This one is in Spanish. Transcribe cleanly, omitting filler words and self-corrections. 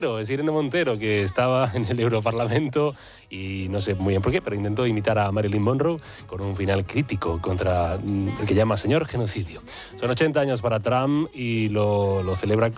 Es Irene Montero, que estaba en el Europarlamento y no sé muy bien por qué, pero intentó imitar a Marilyn Monroe con un final crítico contra el que llama señor genocidio. Son 80 años para Trump y lo celebra